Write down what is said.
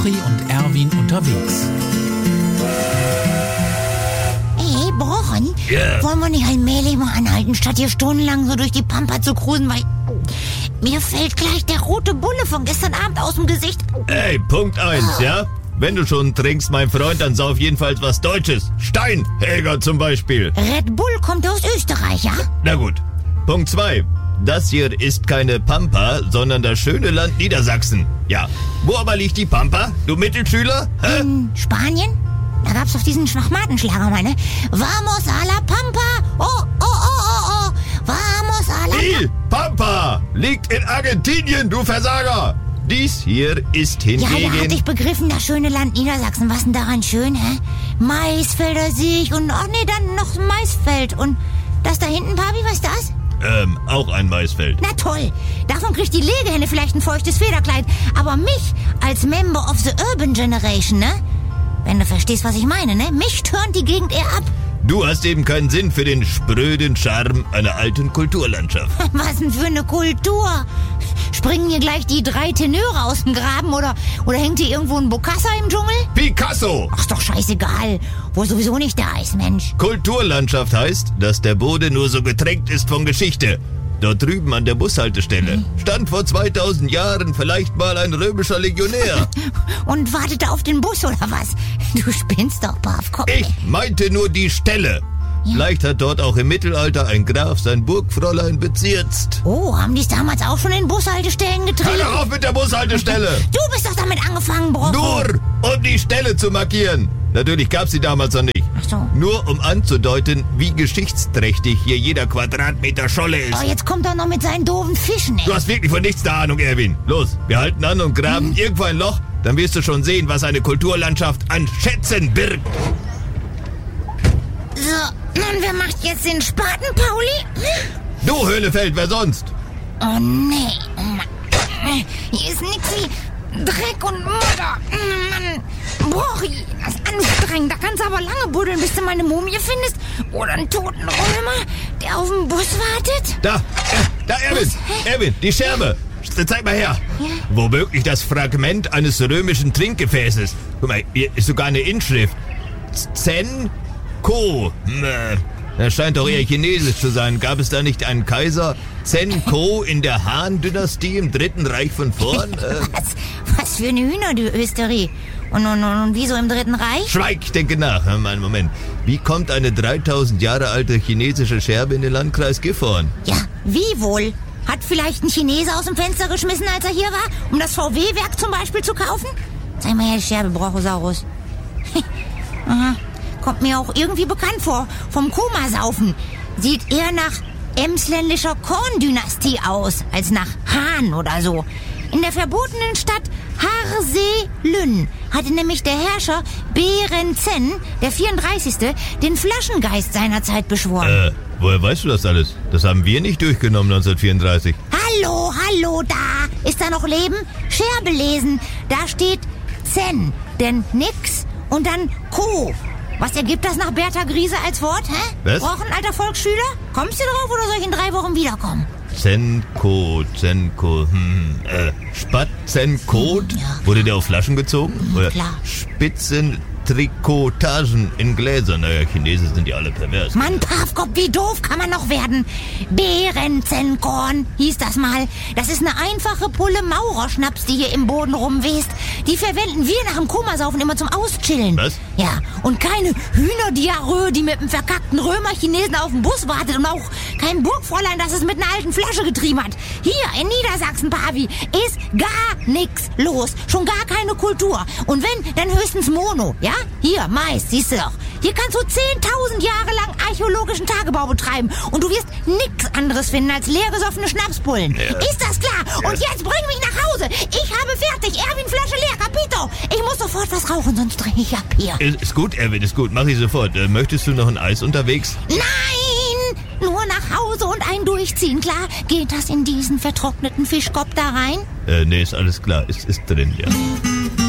Brochi und Erwin unterwegs. Hey, Brochen, wollen wir nicht allmählich mal anhalten, statt hier stundenlang so durch die Pampa zu cruisen, weil mir fällt gleich der rote Bulle von gestern Abend aus dem Gesicht. Ey, Punkt 1, ja? Wenn du schon trinkst, mein Freund, dann sauf jedenfalls was Deutsches. Steinhelger zum Beispiel. Red Bull kommt aus Österreich, ja? Na gut. Punkt 2. Das hier ist keine Pampa, sondern das schöne Land Niedersachsen. Ja. Wo aber liegt die Pampa, du Mittelschüler? Hä? In Spanien? Da gab's doch diesen Schwachmatenschlager, meine. Vamos a la Pampa. Oh, oh, oh, oh, oh. Vamos a la Die Pampa liegt in Argentinien, du Versager. Dies hier ist Ja, da hatte hingegen... ich begriffen, das schöne Land Niedersachsen. Was denn daran schön, hä? Maisfelder sehe ich und, ach nee, dann noch ein Maisfeld. Und das da hinten, Papi, was ist das? auch ein Maisfeld. Na toll, davon kriegt die Legehenne vielleicht ein feuchtes Federkleid. Aber mich als Member of the Urban Generation, ne? Wenn du verstehst, was ich meine, ne? Mich turnt die Gegend eher ab. Du hast eben keinen Sinn für den spröden Charme einer alten Kulturlandschaft. Was denn für eine Kultur? Springen hier gleich die 3 Tenöre aus dem Graben oder hängt hier irgendwo ein Bokassa im Dschungel? Picasso! Ach, ist doch scheißegal, wo sowieso nicht da ist, Mensch. Kulturlandschaft heißt, dass der Boden nur so getränkt ist von Geschichte. Dort drüben an der Bushaltestelle stand vor 2000 Jahren vielleicht mal ein römischer Legionär. Und wartete auf den Bus oder was? Du spinnst doch, Pav, komm. Ich meinte nur die Stelle. Vielleicht hat dort auch im Mittelalter ein Graf sein Burgfräulein bezirzt. Oh, haben die es damals auch schon in Bushaltestellen Hör getrieben? doch auf mit der Bushaltestelle! Du bist doch damit angefangen, Bro. Nur um die Stelle zu markieren. Natürlich gab's sie damals noch nicht. Ach so. Nur um anzudeuten, wie geschichtsträchtig hier jeder Quadratmeter Scholle ist. Oh, jetzt kommt er noch mit seinen doofen Fischen, ey. Du hast wirklich von nichts eine Ahnung, Erwin. Los, wir halten an und graben irgendwo ein Loch, dann wirst du schon sehen, was eine Kulturlandschaft an Schätzen birgt. So, und wer macht jetzt den Spaten, Pauli? Du, Höhlefeld, wer sonst? Oh, nee. Oh, Mann. Hier ist nix wie Dreck und Mutter. Mann. Brochi, das ist anstrengend. Da kannst du aber lange buddeln, bis du meine Mumie findest. Oder einen toten Römer, der auf den Bus wartet. Da, Erwin, Erwin, die Scherbe. Zeig mal her. Ja. Womöglich das Fragment eines römischen Trinkgefäßes. Guck mal, hier ist sogar eine Inschrift. Zen-Ko. Das scheint doch eher chinesisch zu sein. Gab es da nicht einen Kaiser Zen-Ko in der Han-Dynastie im Dritten Reich von vorn? Was für eine Hühner, du Österi. Und wieso im Dritten Reich? Schweig, ich denke nach. Einen Moment. Wie kommt eine 3000 Jahre alte chinesische Scherbe in den Landkreis Gifhorn? Ja, wie wohl? Hat vielleicht ein Chinese aus dem Fenster geschmissen, als er hier war, um das VW-Werk zum Beispiel zu kaufen? Zeig mal her, die Scherbe, Brochosaurus. Aha. Kommt mir auch irgendwie bekannt vor. Vom Komasaufen. Sieht eher nach emsländischer Korn-Dynastie aus, als nach Han oder so. In der verbotenen Stadt Harsee-Lünn hatte nämlich der Herrscher Berentzen, der 34., den Flaschengeist seinerzeit beschworen. Woher weißt du das alles? Das haben wir nicht durchgenommen 1934. Hallo, da. Ist da noch Leben? Scherbe lesen. Da steht Zen, denn nix und dann Ko. Was ergibt das nach Bertha Griese als Wort, hä? Was? Brochen, alter Volksschüler? Kommst du drauf oder soll ich in 3 Wochen wiederkommen? Zenko. Spatzenkot? Ja. Wurde der auf Flaschen gezogen? Oder klar. Spitzentrikotagen in Gläsern? Naja, Chinesen sind ja alle pervers. Mann, Pavkopf, wie doof kann man noch werden? Beerenzenkorn hieß das mal. Das ist eine einfache Pulle Maurerschnaps, die hier im Boden rumwest. Die verwenden wir nach dem Komasaufen immer zum Auschillen. Was? Ja, und keine Hühnerdiarrhoe, die mit einem verkackten Römer-Chinesen auf dem Bus wartet und auch kein Burgfräulein, das es mit einer alten Flasche getrieben hat. Hier in Niedersachsen, Pavi, ist gar nichts los. Schon gar keine Kultur. Und wenn, dann höchstens Mono, ja? Hier, Mais, siehst du doch. Hier kannst du 10.000 Jahre lang archäologischen Tagebau betreiben und du wirst nichts anderes finden als leergesoffene Schnapspullen. Ja. Ist das klar? Ja. Und jetzt bring mich nach Hause. Ich habe fertig. Erwin, Flasche leer, Capito. Ich muss sofort was rauchen, sonst drehe ich ab hier. Ist gut, Erwin, ist gut. Mach ich sofort. Möchtest du noch ein Eis unterwegs? Nein! Nur nach Hause und ein Durchziehen, klar? Geht das in diesen vertrockneten Fischkopf da rein? Nee, ist alles klar. Ist drin, ja.